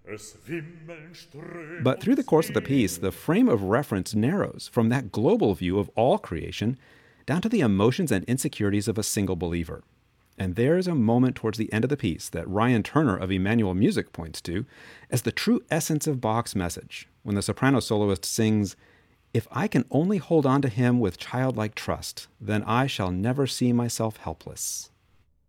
But through the course of the piece, the frame of reference narrows from that global view of all creation down to the emotions and insecurities of a single believer. And there's a moment towards the end of the piece that Ryan Turner of Emmanuel Music points to as the true essence of Bach's message, when the soprano soloist sings, "If I can only hold on to him with childlike trust, then I shall never see myself helpless."